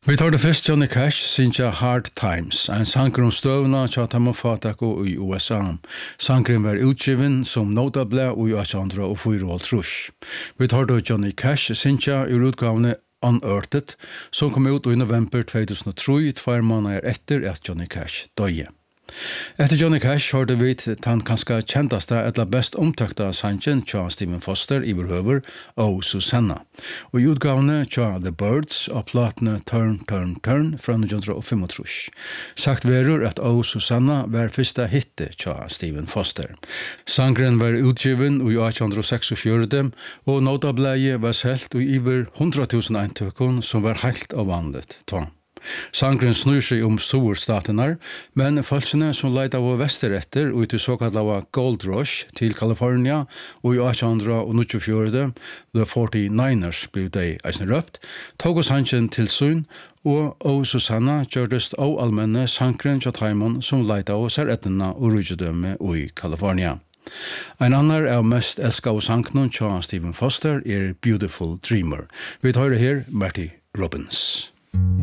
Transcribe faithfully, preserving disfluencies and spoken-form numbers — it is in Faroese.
Vi tar det først Johnny Cash, synja Hard Times, en sanger om støvna tja Tamafataco i U S A. Sangren var utgiven som notable i eighteen oh four. Vi tar det Johnny Cash, synja i utgavene Unearthed, som kom ut i november two thousand three, tvær måneder etter at Johnny Cash døye. Efter Johnny Cash hørte vi den kanskje kjenteste eller best omtakta sangen tja Stephen Foster i behøver og Susanna. Og i utgavene tja The Birds og platene Turn, Turn, Turn fra nineteen fifty-five. Sagt verur at O Susanna var første hitte tja Stephen Foster. Sangren var utgiven i eighteen sixty-four og notableie var selt i over one hundred thousand eintøkken som var helt av vanligt tva. Sangren snur seg om storstatenar, men folkene som leid av vesteretter og til såkalt av Gold Rush til California og i eighteen ninety-four, The forty-niners ble de eisen røpt, tog oss hansen til sunn, og O Susanna gjørtes av allmenne sangren til Taimon som leid av serrettene og rydgjødømme i California. En annan av mest elskade sangnen til Stephen Foster er Beautiful Dreamer. Vi tar det her, Marty Robbins.